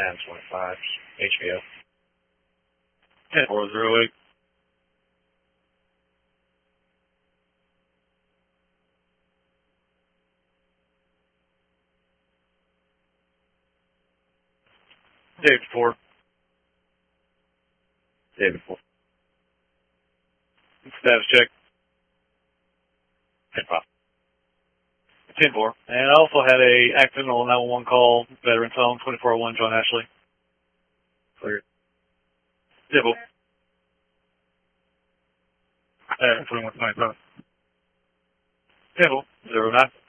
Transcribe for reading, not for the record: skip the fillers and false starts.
1025, HVO. 10408. David 4. David 4. Status check. 10-5. 10-4. And I also had a accidental 911 call, veteran phone, 2401 John Ashley. Clear. Dibble. 2125. Dibble. 09.